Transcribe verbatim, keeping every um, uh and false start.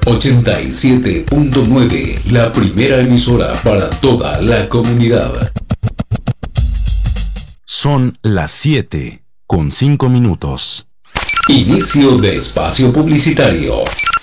ochenta y siete punto nueve, la primera emisora para toda la comunidad. Son las siete con cinco minutos. Inicio de espacio publicitario.